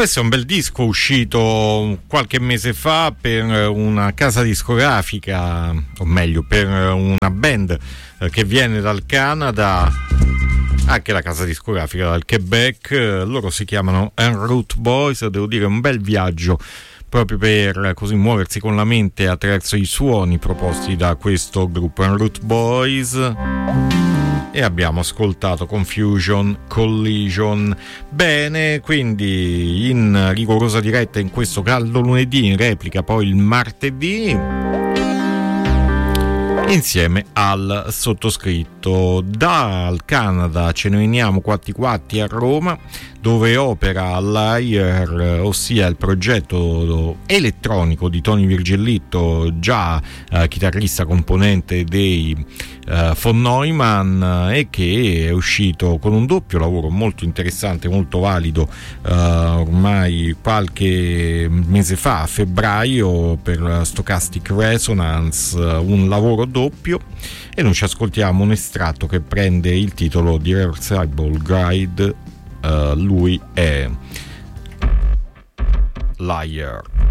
Questo è un bel disco uscito qualche mese fa per una casa discografica, o meglio per una band che viene dal Canada, anche la casa discografica dal Quebec. Loro si chiamano En Route Boys. Devo dire, un bel viaggio proprio per così muoversi con la mente attraverso i suoni proposti da questo gruppo En Route Boys. E abbiamo ascoltato Confusion, Collision. Bene, quindi in rigorosa diretta in questo caldo lunedì, in replica poi il martedì, insieme al sottoscritto. Dal Canada ce ne veniamo quatti a Roma, dove opera Lyre, ossia il progetto elettronico di Tony Virgilitto, già chitarrista componente dei von Neumann, e che è uscito con un doppio lavoro molto interessante, molto valido, ormai qualche mese fa, a febbraio, per Stochastic Resonance, un lavoro doppio, e noi ci ascoltiamo un estratto che prende il titolo di Reversible Guide. Lui è Lyre.